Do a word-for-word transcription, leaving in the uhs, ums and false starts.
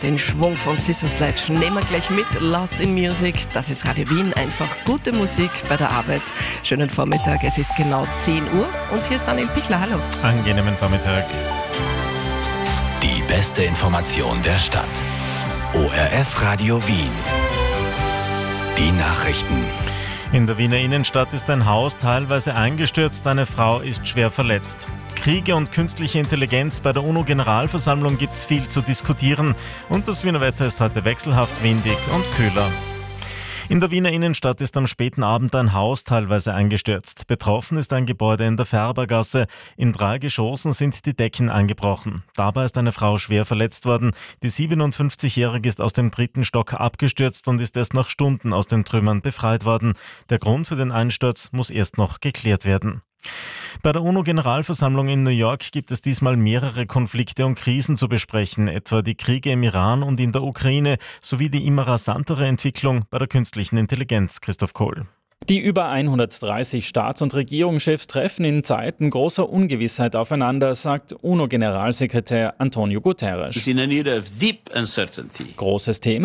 Den Schwung von Sister Sledge nehmen wir gleich mit. Lost in Music, das ist Radio Wien. Einfach gute Musik bei der Arbeit. Schönen Vormittag, es ist genau zehn Uhr und hier ist Daniel Pichler. Hallo. Angenehmen Vormittag. Die beste Information der Stadt. O R F Radio Wien. Die Nachrichten. In der Wiener Innenstadt ist ein Haus teilweise eingestürzt, eine Frau ist schwer verletzt. Kriege und künstliche Intelligenz bei der UNO-Generalversammlung gibt es viel zu diskutieren und das Wiener Wetter ist heute wechselhaft windig und kühler. In der Wiener Innenstadt ist am späten Abend ein Haus teilweise eingestürzt. Betroffen ist ein Gebäude in der Färbergasse. In drei Geschossen sind die Decken eingebrochen. Dabei ist eine Frau schwer verletzt worden. Die siebenundfünfzigjährige ist aus dem dritten Stock abgestürzt und ist erst nach Stunden aus den Trümmern befreit worden. Der Grund für den Einsturz muss erst noch geklärt werden. Bei der UNO-Generalversammlung in New York gibt es diesmal mehrere Konflikte und Krisen zu besprechen, etwa die Kriege im Iran und in der Ukraine sowie die immer rasantere Entwicklung bei der künstlichen Intelligenz. Christoph Kohl. Die über hundertdreißig Staats- und Regierungschefs treffen in Zeiten großer Ungewissheit aufeinander, sagt UNO-Generalsekretär Antonio Guterres. In an era of deep uncertainty. Großes Thema.